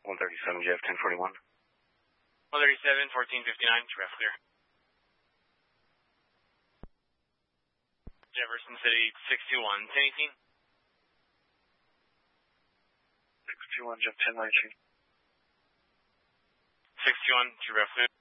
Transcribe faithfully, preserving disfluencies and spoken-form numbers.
one thirty-seven, J F ten forty-one. one thirty-seven, fourteen fifty-nine, traffic clear. Jefferson City, six two one, ten eighteen. six two one, J F ten nineteen. six two one, traffic clear.